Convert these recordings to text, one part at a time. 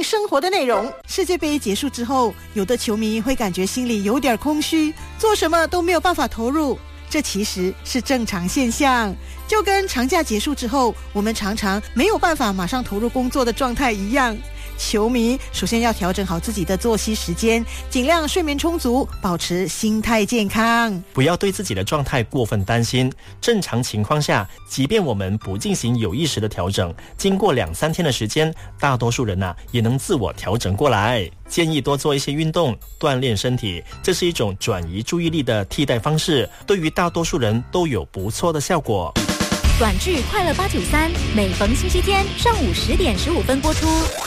生活的内容。世界杯结束之后，有的球迷会感觉心里有点空虚，做什么都没有办法投入，这其实是正常现象，就跟长假结束之后，我们常常没有办法马上投入工作的状态一样。球迷首先要调整好自己的作息时间，尽量睡眠充足，保持心态健康， 不要对自己的状态过分担心。正常情况下，即便我们不进行有意识的调整，经过2-3天的时间，大多数人也能自我调整过来。建议多做一些运动，锻炼身体，这是一种转移注意力的替代方式，对于大多数人都有不错的效果。 短剧快乐893，每逢星期天上午10点15分播出。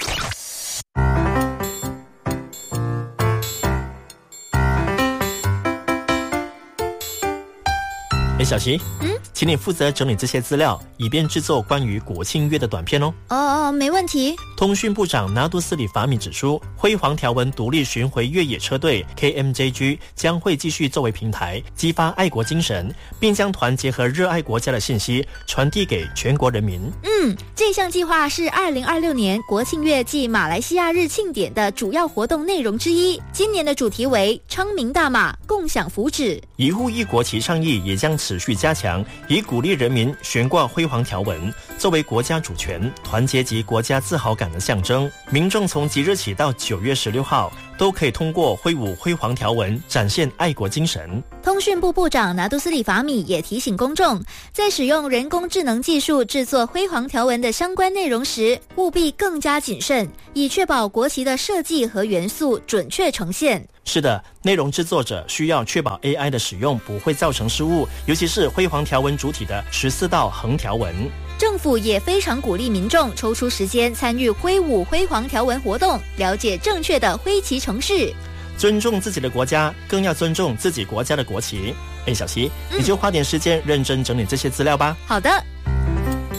小琪，请你负责整理这些资料，以便制作关于国庆月的短片哦。 没问题。 通讯部长拿督斯里法米指出，辉煌条纹独立巡回越野车队 KMJG 将会继续作为平台，激发爱国精神，并将团结和热爱国家的信息传递给全国人民。 这项计划是2026年国庆月暨马来西亚日庆典的主要活动内容之一。今年的主题为昌明大马，共享福祉。 一户一国旗倡议也将持续加强，以鼓励人民悬挂辉煌条纹，作为国家主权、团结及国家自豪感的象征。民众从即日起到9月16号都可以通过挥舞辉煌条纹展现爱国精神。 通讯部部长拿督斯里法米也提醒公众，在使用人工智能技术制作辉煌条纹的相关内容时，务必更加谨慎，以确保国旗的设计和元素准确呈现。 是的，内容制作者需要确保 AI 的使用不会造成失误，尤其是辉煌条纹主体的14道横条纹。 政府也非常鼓励民众抽出时间参与挥舞辉煌条纹活动，了解正确的挥旗程式。 尊重自己的国家，更要尊重自己国家的国旗。小琪，你就花点时间认真整理这些资料吧。 好的。